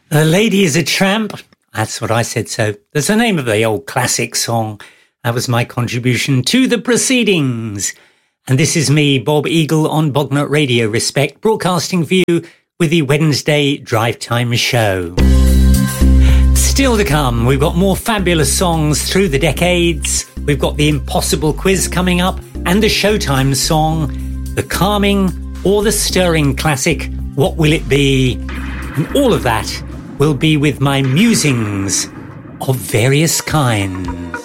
A Lady is a Tramp. That's what I said. So that's the name of the old classic song. That was my contribution to the proceedings. And this is me, Bob Eagle, on Bognut Radio Respect, broadcasting for you with the Wednesday Drive Time Show. Still to come, we've got more fabulous songs through the decades. We've got the Impossible quiz coming up and the Showtime song, the calming or the stirring classic, What Will It Be? And all of that will be with my musings of various kinds.